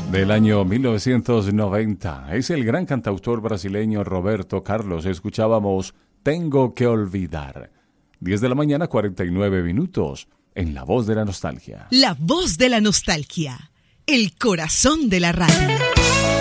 Del año 1990. Es el gran cantautor brasileño Roberto Carlos. Escuchábamos Tengo que olvidar. 10 de la mañana, 49 minutos. En La Voz de la Nostalgia. La Voz de la Nostalgia. El corazón de la radio.